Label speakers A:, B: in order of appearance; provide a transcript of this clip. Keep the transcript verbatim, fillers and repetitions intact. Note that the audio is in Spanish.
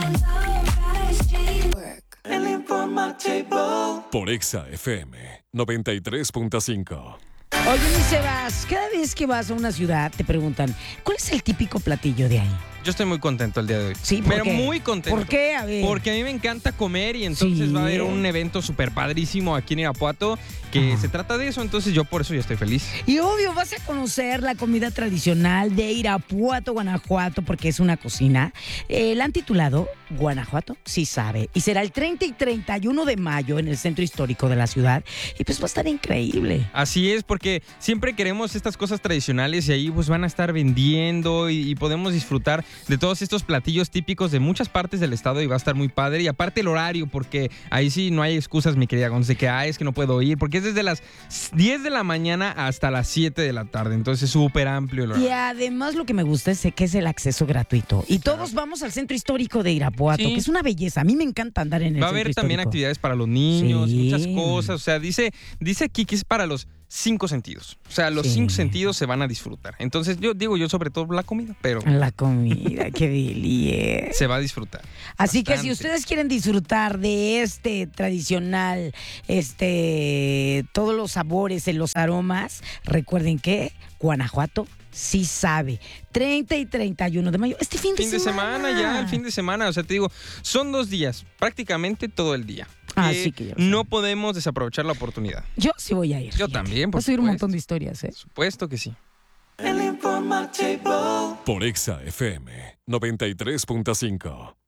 A: El Informativo
B: Por Exa F M noventa y tres punto cinco.
C: Oye, mi Sebas, cada vez que vas a una ciudad te preguntan, ¿cuál es el típico platillo de ahí?
D: Yo estoy muy contento el día de hoy.
C: Sí, ¿por
D: Pero
C: qué?
D: muy contento.
C: ¿Por qué? A ver.
D: Porque a mí me encanta comer y entonces
C: Sí.
D: va a haber un evento súper padrísimo aquí en Irapuato que
C: Ajá.
D: se trata de eso, entonces yo por eso yo estoy feliz.
C: Y obvio, vas a conocer la comida tradicional de Irapuato, Guanajuato, porque es una cocina. Eh, la han titulado Guanajuato sí sabe. Y será el treinta y treinta y uno de mayo en el centro histórico de la ciudad. Y pues va a estar increíble.
D: Así es, porque siempre queremos estas cosas tradicionales y ahí pues van a estar vendiendo y, y podemos disfrutar de todos estos platillos típicos de muchas partes del estado y va a estar muy padre. Y aparte el horario, porque ahí sí no hay excusas, mi querida Gonz, de que ah, es que no puedo ir, porque es desde las diez de la mañana hasta las siete de la tarde, entonces es súper amplio el horario.
C: Y además lo que me gusta es que es el acceso gratuito. Y todos vamos al centro histórico de Irapuato,
D: Sí.
C: que es una belleza. A mí me encanta andar en el
D: Va a
C: centro
D: haber también
C: histórico.
D: actividades para los niños,
C: Sí.
D: muchas cosas. O sea, dice, dice aquí que es para los cinco sentidos. O sea, los
C: Sí.
D: cinco sentidos se van a disfrutar. Entonces, yo digo yo sobre todo la comida, pero
C: La comida, qué delicia.
D: se va a disfrutar.
C: Así que si
D: Bastante.
C: ustedes quieren disfrutar de este tradicional, este, todos los sabores, en los aromas, recuerden que Guanajuato sí sabe. treinta y treinta y uno de mayo, este fin de
D: Fin de
C: semana.
D: semana ya, el fin de semana. O sea, te digo, son dos días, prácticamente todo el día.
C: Así
D: Eh,
C: que ya lo
D: no
C: saben.
D: podemos desaprovechar la oportunidad.
C: Yo sí voy a ir.
D: Yo
C: fíjate.
D: también, por
C: Voy a subir un
D: supuesto.
C: montón de historias, ¿eh?
D: Por supuesto que sí.
A: El Informativo
B: Por Exa F M noventa y tres punto cinco.